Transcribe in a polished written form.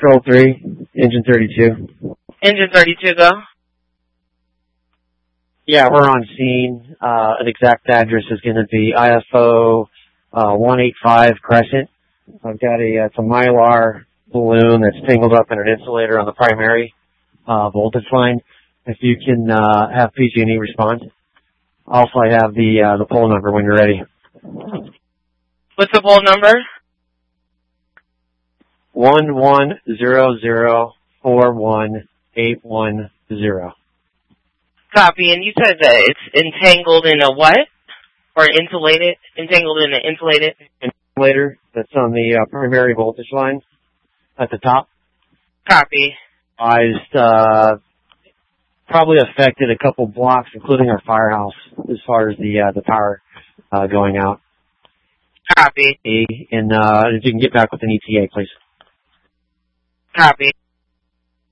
Control 3, Engine 32. Engine 32, go. Yeah, we're on scene. An exact address is going to be IFO 185 Crescent. I've got it's a Mylar balloon that's tangled up in an insulator on the primary voltage line. If you can have PG&E respond. Also, I have the pole number when you're ready. What's the pole number? 1100418110. Copy. And you said that it's entangled in a what? Or insulated? Entangled in an insulated? Insulator that's on the primary voltage line at the top. Copy. Probably affected a couple blocks, including our firehouse, as far as the power going out. Copy. And if you can get back with an ETA, please. Copy.